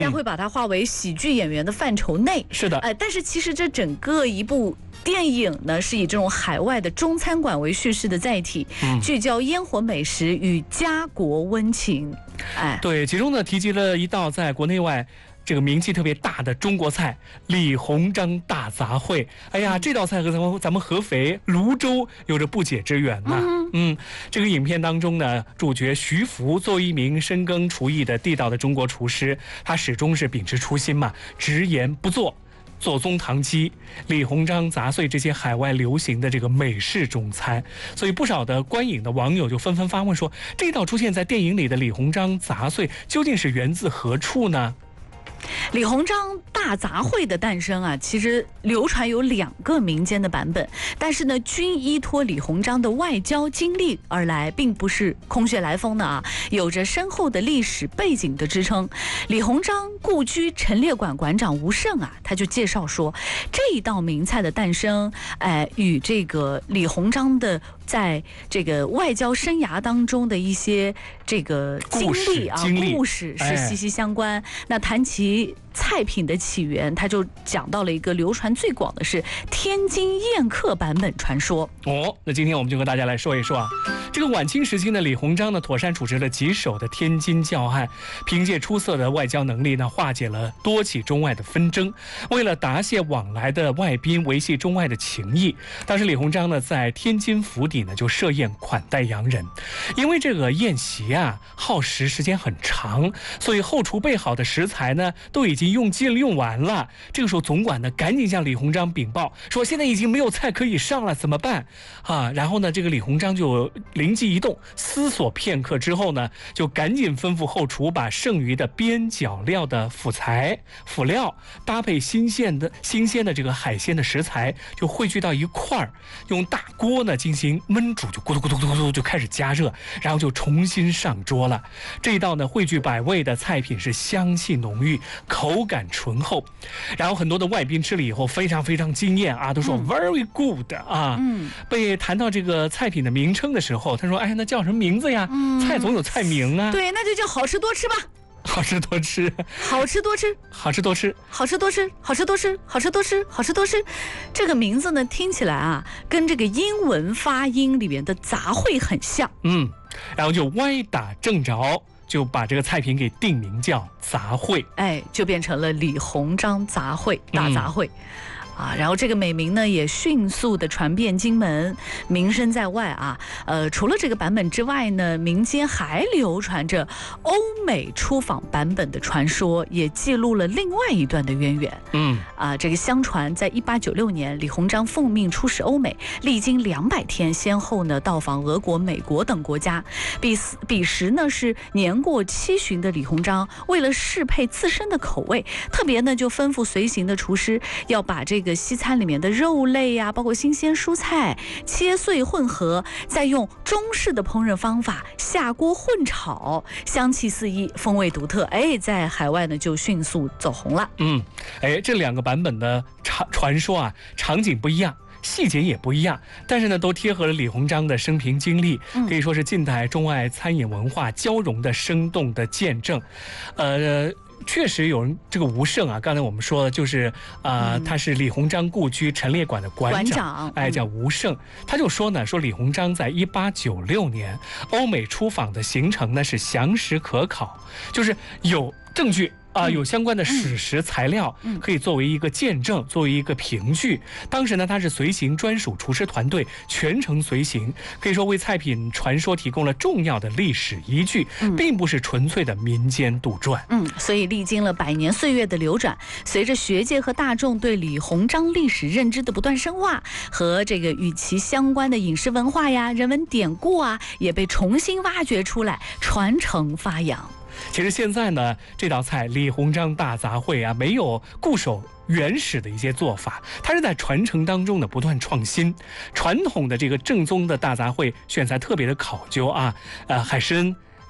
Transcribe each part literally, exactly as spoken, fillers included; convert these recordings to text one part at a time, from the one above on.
大家会把它划为喜剧演员的范畴内。 是的， 呃，但是其实这整个一部电影呢，是以这种海外的中餐馆为叙事的载体，嗯、聚焦烟火美食与家国温情。哎， 对，其中呢提及了一道在国内外这个名气特别大的中国菜——李鸿章大杂烩。哎呀，这道菜和咱们咱们合肥泸州有着不解之缘呐、啊。嗯, 嗯，这个影片当中呢，主角徐福作为一名深耕厨艺的地道的中国厨师，他始终是秉持初心嘛，直言不做。左宗棠鸡、李鸿章杂碎这些海外流行的这个美式中餐，所以不少的观影的网友就纷纷发问说，这道出现在电影里的李鸿章杂碎究竟是源自何处呢？ 李鸿章大杂烩的诞生啊，其实流传有两个民间的版本，但是呢，均依托李鸿章的外交经历而来，并不是空穴来风的啊，有着深厚的历史背景的支撑。李鸿章故居陈列馆馆长吴胜啊，他就介绍说，这一道名菜的诞生，哎、呃，与这个李鸿章的在这个外交生涯当中的一些这个经历啊、故事是息息相关。哎、那谈起菜品的起源，他就讲到了一个流传最广的是天津宴客版本传说。 哦，那今天我们就和大家来说一说啊，这个晚清时期呢，李鸿章呢妥善处置了棘手的天津教案，凭借出色的外交能力呢，化解了多起中外的纷争。为了答谢往来的外宾，维系中外的情谊，当时李鸿章呢在天津府邸呢就设宴款待洋人。因为这个宴席啊耗时时间很长，所以后厨备好的食材呢都已经用尽用完了。这个时候总管呢赶紧向李鸿章禀报说，现在已经没有菜可以上了，怎么办啊？然后呢这个李鸿章就灵机一动，思索片刻之后呢，就赶紧吩咐后厨把剩余的边角料的辅材辅料搭配新鲜的新鲜的这个海鲜的食材，就汇聚到一块儿，用大锅呢进行焖煮，就咕嘟咕嘟咕嘟就开始加热，然后就重新上桌了。这一道呢汇聚百味的菜品是香气浓郁，口感醇厚，然后很多的外宾吃了以后非常非常惊艳啊，都说 very good 啊。嗯，被谈到这个菜品的名称的时候，他说：“哎，那叫什么名字呀？嗯、菜总有菜名啊。” 对，那就叫好吃多吃吧。 好吃多吃， 好吃多吃， 好吃多吃， 好吃多吃，好吃多吃，好吃多吃，好吃多吃。这个名字呢，听起来啊，跟这个英文发音里面的杂烩很像。 嗯，然后就歪打正着，就把这个菜品给定名叫杂烩， 哎，就变成了李鸿章杂烩大杂烩。嗯啊，然后这个美名呢也迅速的传遍京门，名声在外啊。呃，除了这个版本之外呢，民间还流传着欧美出访版本的传说，也记录了另外一段的渊源。嗯，啊，这个相传在一八九六年，李鸿章奉命出使欧美，历经两百天，先后呢到访俄国、美国等国家。彼彼时呢是年过七旬的李鸿章，为了适配自身的口味，特别呢就吩咐随行的厨师要把这个西餐里面的肉类呀、啊，包括新鲜蔬菜切碎混合，再用中式的烹饪方法下锅混炒，香气四溢，风味独特。哎，在海外呢就迅速走红了。 嗯，哎，这两个版本的传传说啊，场景不一样，细节也不一样，但是呢，都贴合了李鸿章的生平经历，可以说是近代中外餐饮文化交融的生动的见证。呃。确实有人，这个吴胜啊，刚才我们说的就是啊、呃嗯，他是李鸿章故居陈列馆的馆长，馆长哎，叫吴胜。他就说呢，说李鸿章在一八九六年欧美出访的行程呢是详实可考，就是有证据。啊、呃，有相关的史实材料可以作为一个见证，作为一个凭据。当时呢，他是随行专属厨师团队，全程随行，可以说为菜品传说提供了重要的历史依据，并不是纯粹的民间杜撰。 嗯，所以历经了百年岁月的流转，随着学界和大众对李鸿章历史认知的不断深化，和这个与其相关的饮食文化呀、人文典故啊，也被重新挖掘出来，传承发扬。 其实现在呢，这道菜李鸿章大杂烩啊，没有固守原始的一些做法，它是在传承当中的不断创新。传统的这个正宗的大杂烩选材特别的考究啊，呃，海参、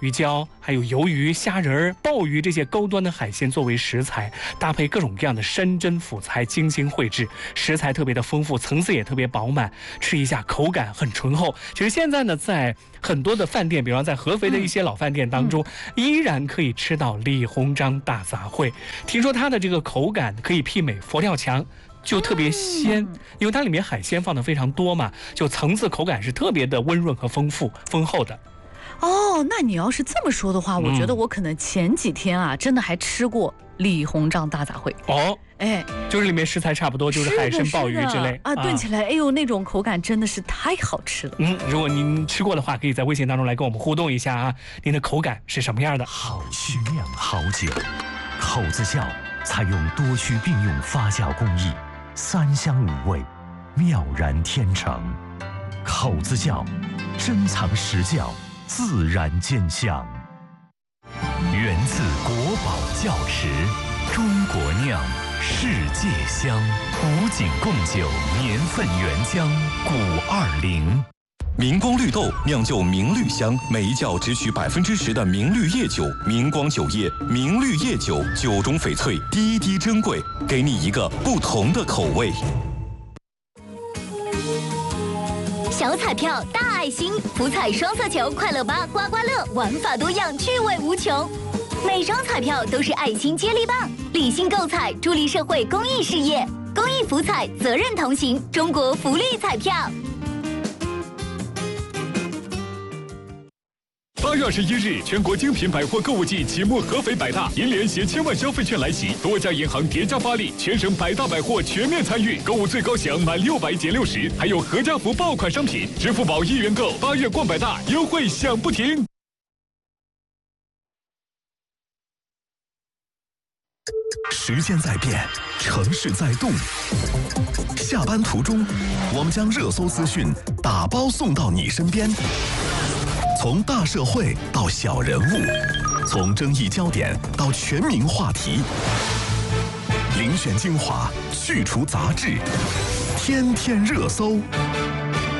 鱼胶，还有鱿鱼、虾仁、鲍鱼这些高端的海鲜作为食材，搭配各种各样的山珍辅材，精心绘制，食材特别的丰富，层次也特别饱满，吃一下口感很醇厚。其实现在呢，在很多的饭店，比方在合肥的一些老饭店当中，嗯、依然可以吃到李鸿章大杂烩。听说它的这个口感可以媲美佛跳墙。就特别鲜，因为它里面海鲜放的非常多嘛，就层次口感是特别的温润和丰富丰厚的。 哦，那你要是这么说的话，我觉得我可能前几天啊，真的还吃过李鸿章大杂烩。 哦，哎，就是里面食材差不多，就是海参、鲍鱼之类啊，炖起来，哎呦，那种口感真的是太好吃了。 嗯，如果您吃过的话，可以在微信当中来跟我们互动一下啊，您的口感是什么样的？ 好曲酿好酒，口子窖采用多区并用发酵工艺。三香五味，妙然天成。口子窖，珍藏实窖，自然兼香。源自国宝窖池，中国酿，世界香。古井贡酒，年份原浆，古二零。 明光绿豆酿就明绿香，每一窖只取百分之十的明绿叶酒。明光酒业明绿叶酒，酒中翡翠，滴滴珍贵，给你一个不同的口味。 小彩票大爱心，福彩双色球，快乐八刮刮乐，玩法多样，趣味无穷。每张彩票都是爱心接力棒，理性购彩，助力社会公益事业。公益福彩，责任同行，中国福利彩票。 八月二十一日，全国精品百货购物季启幕，合肥百大银联携千万消费券来袭，多家银行叠加发力，全省百大百货全面参与，购物最高享满六百减六十，还有合家福爆款商品，支付宝一元购，八月逛百大，优惠享不停。 时间在变，城市在动。下班途中，我们将热搜资讯打包送到你身边。从大社会到小人物，从争议焦点到全民话题，遴选精华，去除杂质，天天热搜。